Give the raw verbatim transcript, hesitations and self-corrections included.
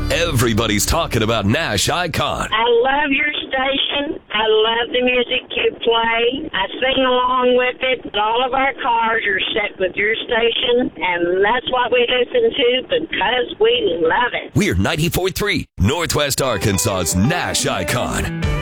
Everybody's talking about Nash Icon. I love your station. I love the music you play. I sing along with it. All of our cars are set with your station, and that's what we listen to because we love it. We're ninety-four point three, Northwest Arkansas's Nash Icon.